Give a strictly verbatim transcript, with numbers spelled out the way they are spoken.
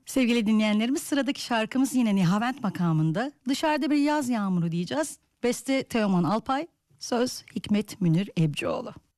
Sevgili dinleyenlerimiz, sıradaki şarkımız yine Nihavent makamında. Dışarıda bir yaz yağmuru diyeceğiz. Beste Teoman Alpay, söz Hikmet Münir Ebcioğlu.